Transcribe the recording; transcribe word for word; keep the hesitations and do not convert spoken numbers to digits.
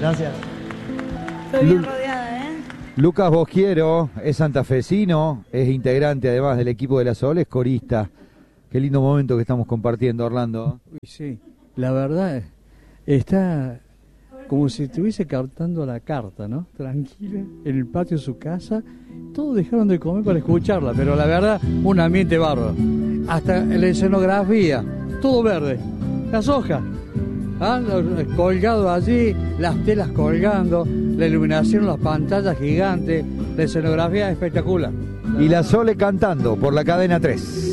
Gracias. Estoy bien Lu- rodeada, ¿eh? Lucas Bosquiero es santafesino, es integrante además del equipo de La Sol, es corista. Qué lindo momento que estamos compartiendo, Orlando. Uy, sí, la verdad está como si estuviese cantando la carta, ¿no? Tranquila, en el patio de su casa. Todos dejaron de comer para escucharla, pero la verdad, un ambiente bárbaro. Hasta la escenografía, todo verde. Las hojas, ¿ah? Los- colgado allí, las telas colgando, la iluminación, las pantallas gigantes, la escenografía espectacular. Y La Sole cantando por la cadena tres.